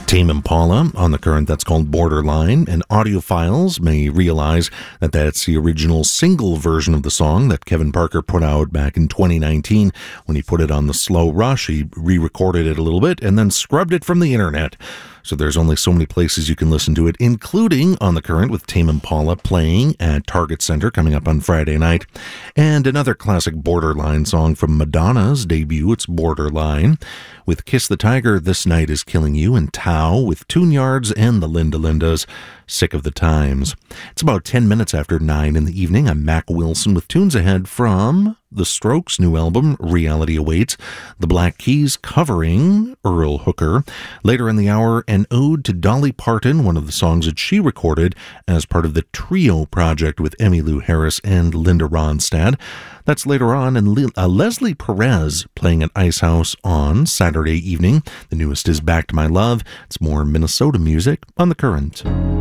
Tame Impala on the Current, that's called Borderline, and audiophiles may realize that that's the original single version of the song that Kevin Parker put out back in 2019 when he put it on the Slow Rush. He re-recorded it a little bit and then scrubbed it from the internet. So there's only so many places you can listen to it, including on the Current with Tame Impala playing at Target Center coming up on Friday night. And another classic Borderline song from Madonna's debut, it's Borderline. With Kiss the Tiger, This Night Is Killing You, and Tao with Tune Yards and the Linda Lindas, Sick of the Times. It's about 10 minutes after 9 in the evening. I'm Mac Wilson with tunes ahead from The Strokes' new album, Reality Awaits, the Black Keys covering Earl Hooker. Later in the hour, an ode to Dolly Parton, one of the songs that she recorded as part of the Trio project with Emmylou Harris and Linda Ronstadt. That's later on, and Leslie Perez playing at Ice House on Saturday evening. The newest is Back to My Love. It's more Minnesota music on the Current.